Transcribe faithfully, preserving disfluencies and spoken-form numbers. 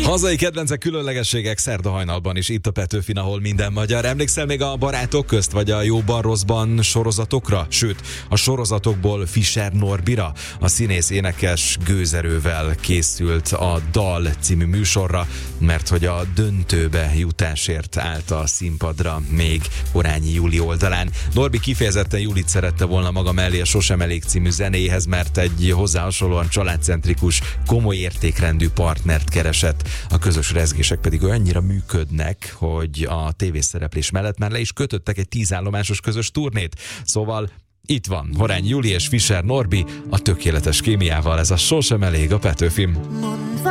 Hazai kedvencek, különlegességek szerda hajnalban is itt a Petőfin, ahol minden magyar. Emlékszel még a Barátok közt, vagy a Jóban rosszban sorozatokra? Sőt, a sorozatokból Fischer Norbira, a színész énekes gőzerővel készült a Dal című műsorra, mert hogy a döntőbe jutásért állt a színpadra még Horányi Juli oldalán. Norbi kifejezetten Julit szerette volna maga mellé a Sosem elég című zenéhez, mert egy hozzá hasonlóan családcentrikus, komoly értékrendű partnert keresett. A közös rezgések pedig olyannyira működnek, hogy a tévészereplés mellett már le is kötöttek egy tízállomásos közös turnét. Szóval itt van Horányi Juli és Fischer Norbi a tökéletes kémiával, ez a Sosem elég a Petőfin.